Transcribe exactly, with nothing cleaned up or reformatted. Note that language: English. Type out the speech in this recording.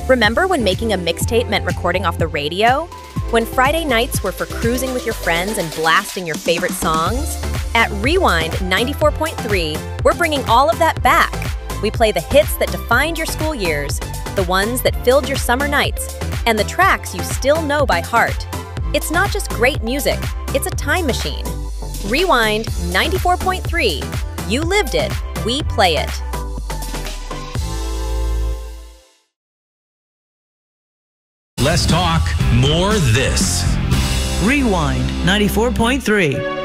Remember when making a mixtape meant recording off the radio? When Friday nights were for cruising with your friends and blasting your favorite songs? At Rewind ninety-four point three, we're bringing all of that back. We play the hits that defined your school years, the ones that filled your summer nights, and the tracks you still know by heart. It's not just great music, it's a time machine. Rewind ninety-four point three. You lived it, we play it. Less talk, more this. Rewind ninety-four point three.